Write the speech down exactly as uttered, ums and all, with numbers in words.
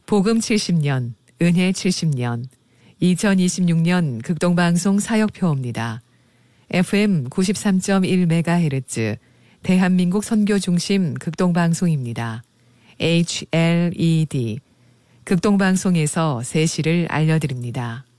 복음 칠십 년, 은혜 칠십 년, 이천이십육 년 극동방송 사역표입니다. 에프엠 구십삼 점 일 메가헤르츠, 대한민국 선교중심 극동방송입니다. 에이치엘이디, 극동방송에서 새 시를 알려드립니다.